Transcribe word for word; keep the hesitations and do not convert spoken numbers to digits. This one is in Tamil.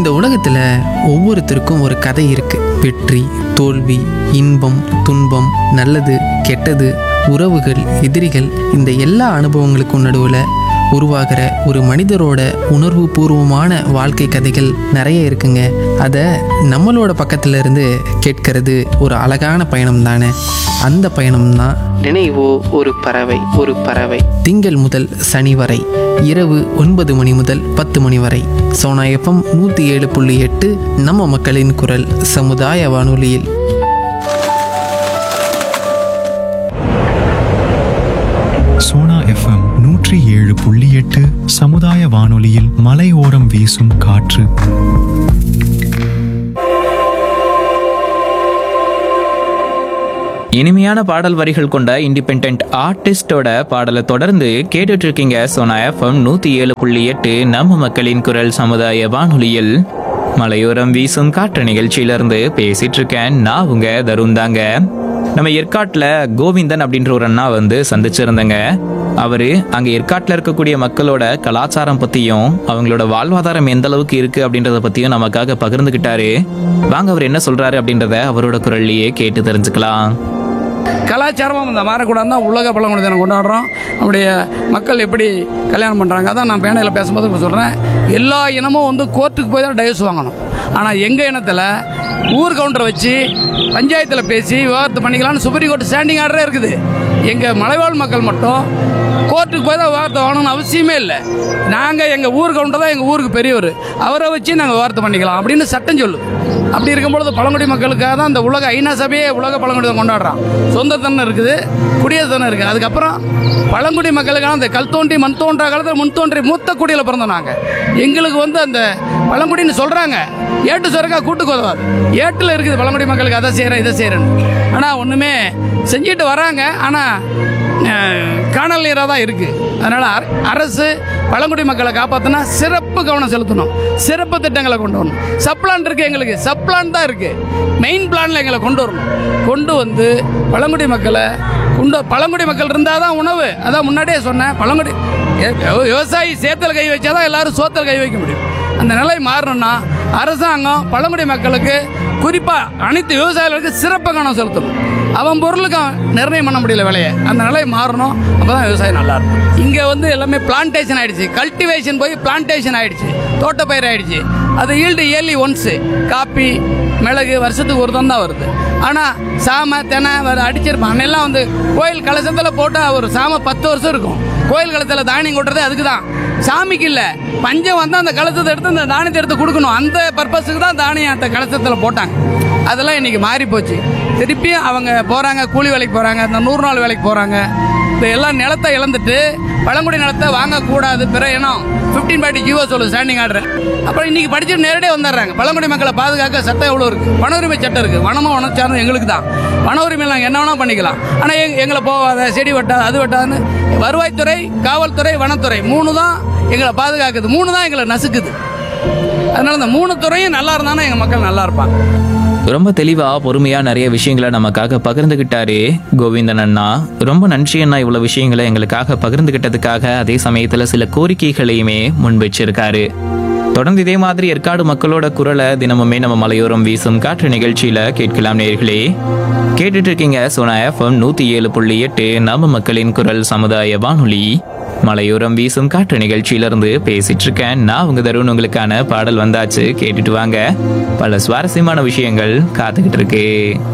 இந்த உலகத்தில் ஒவ்வொருத்தருக்கும் ஒரு கதை இருக்கு. வெற்றி, தோல்வி, இன்பம், துன்பம், நல்லது, கெட்டது, உறவுகள், எதிரிகள், இந்த எல்லா அனுபவங்களுக்கும் நடுவில் உருவாகிற ஒரு மனிதரோட உணர்வு பூர்வமான வாழ்க்கை கதைகள் நிறைய இருக்குங்க. அதை நம்மளோட பக்கத்துல இருந்து கேட்கறது ஒரு அழகான பயணம் தானே. அந்த பயணம் தான் நினைவோ ஒரு பறவை. ஒரு பறவை திங்கள் முதல் சனி வரை இரவு ஒன்பது மணி முதல் பத்து மணி வரை சோனா எஃப்எம் நூற்றி ஏழு புள்ளி எட்டு நம்ம மக்களின் குரல் சமுதாய வானொலியில். சோனா எஃப்எம் நூற்றி ஏழு புள்ளி எட்டு சமுதாய வானொலியில் மலையோரம் வீசும் காற்று. இனிமையான பாடல் வரிகள் கொண்ட இண்டிபெண்ட் ஆர்டிஸ்டோட பாடலை தொடர்ந்து கேட்டுட்டு இருக்கீங்க சோனா எஃப்எம் நூத்தி ஏழு புள்ளி எட்டு நம்ம மக்களின் குரல் சமுதாய வானொலியில் மலையோரம் வீசும் காற்று நிகழ்ச்சியிலிருந்து பேசிட்டு இருக்கேன். நான் உங்க தருண் தாங்க. நம்ம ஏற்காட்டில் கோவிந்தன் அப்படின்ற ஒரு அண்ணா வந்து சந்திச்சிருந்தேங்க. அவரு அங்க ஏற்காட்டில் இருக்கக்கூடிய மக்களோட கலாச்சாரம் பத்தியும் அவங்களோட வாழ்வாதாரம் எந்த அளவுக்கு இருக்கு அப்படின்றத பத்தியும் நமக்காக பகிர்ந்துகிட்டாரு. வாங்க அவர் என்ன சொல்றாரு அப்படின்றத அவரோட குரல்லையே கேட்டு தெரிஞ்சுக்கலாம். கலாச்சாரமும் இந்த மாறக்கூடாதுன்னா உலக பழங்குடி தினம் கொண்டாடுறோம். நம்முடைய மக்கள் எப்படி கல்யாணம் பண்ணுறாங்க, அதான் நான் பேனையில் பேசும்போது இப்போ சொல்கிறேன். எல்லா இனமும் வந்து கோர்ட்டுக்கு போய் தான் டைவர்ஸ் வாங்கணும். ஆனால் எங்கள் இனத்தில் ஊர் கவுண்டரை வச்சு பஞ்சாயத்தில் பேசி விவாதத்தை பண்ணிக்கலாம்னு சுப்ரீம் கோர்ட் ஸ்டாண்டிங் ஆர்டரே இருக்குது. எங்கள் மலைவாழ் மக்கள் மட்டும் கோர்ட்டுக்கு போய் தான் விவாதத்தை வாங்கணும்னு அவசியமே இல்லை. நாங்கள் எங்கள் ஊர் கவுண்டர் தான் எங்கள் ஊருக்கு பெரியவர், அவரை வச்சு நாங்கள் விவாதத்தை பண்ணிக்கலாம் அப்படின்னு சட்டம் சொல்லு. அப்படி இருக்கும்பொழுது பழங்குடி மக்களுக்காக தான் இந்த உலக ஐநா சபையே உலக பழங்குடி கொண்டாடுறான். சொந்தத்தனம் இருக்குது, குடியரசனம் இருக்குது. அதுக்கப்புறம் பழங்குடி மக்களுக்கான அந்த கல் தோன்றி மண் தோன்றா காலத்தில் முன் தோன்றி மூத்த குடியில் பிறந்தோம் நாங்கள். எங்களுக்கு வந்து அந்த பழங்குடின்னு சொல்கிறாங்க, ஏட்டு சொரக்கா கூட்டுக்கு உதவாது. ஏட்டில் இருக்குது பழங்குடி மக்களுக்கு அதை செய்கிறேன் இதை செய்கிறேன்னு. ஆனால் ஒன்றுமே செஞ்சுட்டு வராங்க. ஆனால் காணல் நீராக தான் இருக்குது. அதனால் அரசு பழங்குடி மக்களை காப்பாற்றினா சிறப்பு கவனம் செலுத்தணும். சிறப்பு திட்டங்களை கொண்டு வரணும். சப்ளான் இருக்குது, எங்களுக்கு சப்ளான் தான் இருக்குது. மெயின் பிளானில் எங்களை கொண்டு வரணும். கொண்டு வந்து பழங்குடி மக்களை கொண்டு பழங்குடி மக்கள் இருந்தால் தான் உணவு. அதான் முன்னாடியே சொன்னேன், பழங்குடி விவசாயி சேத்தல் கை வச்சா தான் எல்லாரும் சோத்தல் கை வைக்க முடியும். அந்த நிலை மாறணும்னா அரசாங்கம் பழங்குடி மக்களுக்கு குறிப்பாக அனைத்து விவசாயிகளுக்கு சிறப்பு கவனம் செலுத்தணும். அவன் பொருளுக்கு நிர்ணயம் பண்ண முடியல விலையை. அந்த நிலை மாறணும். அப்போ தான் விவசாயம் நல்லா இருக்கும். இங்கே வந்து எல்லாமே பிளான்டேஷன் ஆகிடுச்சு. கல்டிவேஷன் போய் பிளான்டேஷன் ஆகிடுச்சு, தோட்டப்பயிர் ஆகிடுச்சு. அது ஈல்டு இயர்லி ஒன்ஸு. காப்பி மிளகு வருஷத்துக்கு ஒரு தான் தான் வருது. ஆனால் சாமை தெனை அடிச்சிருப்பான். அன்னெல்லாம் வந்து கோயில் கலசத்தில் போட்டால் ஒரு சாமை பத்து வருஷம் இருக்கும். கோயில் கலத்தில் தானியம் கொட்டுறது அதுக்கு தான், சாமிக்கு இல்லை. பஞ்சம் வந்து அந்த கலசத்தை எடுத்து அந்த தானியத்தை எடுத்து கொடுக்கணும். அந்த பர்பஸுக்கு தான் தானியம் அந்த கலசத்தில் போட்டாங்க. அதெல்லாம் இன்றைக்கி மாறி போச்சு. திருப்பியும் அவங்க போகிறாங்க, கூலி வேலைக்கு போகிறாங்க, அந்த நூறு நாள் வேலைக்கு போகிறாங்க. இப்போ எல்லாம் நிலத்தை இழந்துட்டு பழங்குடி நிலத்தை வாங்கக்கூடாது பிற இனம் ஃபிஃப்டீன் பாயிண்ட் ஜீவோ சொல்லுது ஸ்டாண்டிங் ஆர்டர். அப்புறம் இன்றைக்கி படிச்சுட்டு நேரடியாக வந்துடுறாங்க. பழங்குடி மக்களை பாதுகாக்க சட்டம் எவ்வளோ இருக்குது. வன உரிமை சட்டம் இருக்குது. வனமும் வனச்சார்ந்தும் எங்களுக்கு தான். வன உரிமையில் நாங்கள் என்ன வேணால் பண்ணிக்கலாம். ஆனால் எங் எங்களை போகாத, செடி வெட்டாது, அது வெட்டாதுன்னு வருவாய்த்துறை, காவல்துறை, வனத்துறை மூணு தான் எங்களை பாதுகாக்குது. மூணு தான் எங்களை நசுக்குது. அதனால் இந்த மூணு துறையும் நல்லா இருந்தாலும் எங்கள் மக்கள் நல்லா இருப்பாங்க. ரொம்ப தெளிவா பொறுமையா நிறைய விஷயங்களை நமக்காக பகிர்ந்துகிட்டாரு கோவிந்தன் அண்ணா. ரொம்ப நன்றி அண்ணா, இவ்வளவு விஷயங்களை எங்களுக்காக பகிர்ந்துகிட்டதுக்காக. அதே சமயத்துல சில கோரிக்கைகளையுமே முன் வச்சிருக்காரு. தொடர்ந்து இதே மாதிரி ஏற்காடு மக்களோட குரலை தினமுமே நம்ம மலையோரம் வீசும் காற்று நிகழ்ச்சியில கேட்கலாம் நேயர்களே. கேட்டுட்டு இருக்கீங்க சோனா எஃப்எம் நூத்தி ஏழு புள்ளி எட்டு நம்ம மக்களின் குரல் சமுதாய வானொலி. மலையோரம் வீசும் காற்று நிகழ்ச்சியிலிருந்து பேசிட்டு இருக்கேன். நான் உங்க தருண். உங்களுக்கான பாடல் வந்தாச்சு, கேட்டுட்டு வாங்க. பல சுவாரஸ்யமான விஷயங்கள் காத்துக்கிட்டு இருக்கு.